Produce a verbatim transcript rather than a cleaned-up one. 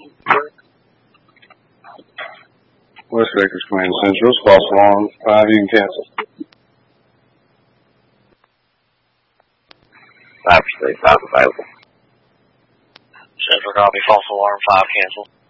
West Acres Command Central, false alarm five, you can cancel. five for three, five available. Central copy, false alarm five, cancel.